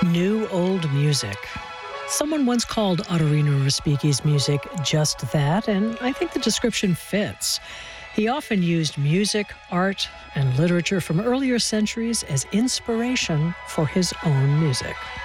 New old music. Someone once called Ottorino Respighi's music just that, and I think the description fits. He often used music, art, and literature from earlier centuries as inspiration for his own music.